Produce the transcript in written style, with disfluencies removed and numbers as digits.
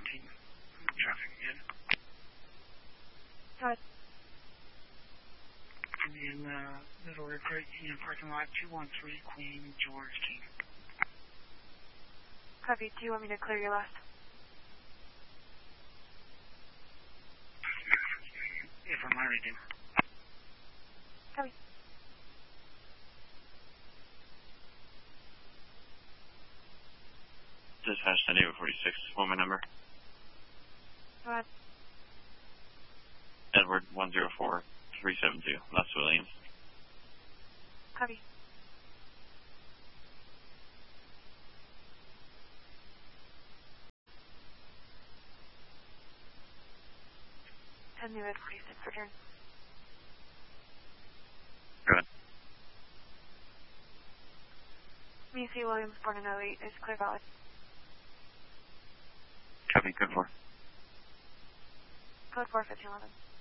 14. Traffic again. Go ahead. And then Middle River Credit Union parking lot 213 Queen George King. Copy. Do you want me to clear your last? If I'm already in. Copy. Dispatch San Diego 46. What my number? Go ahead. Edward 104372. Las Williams. Copy. And New Ed 46 return. Go ahead. Macy Williams, born in 08, is clear valid. Copy. Code 4. Code 4, 1511.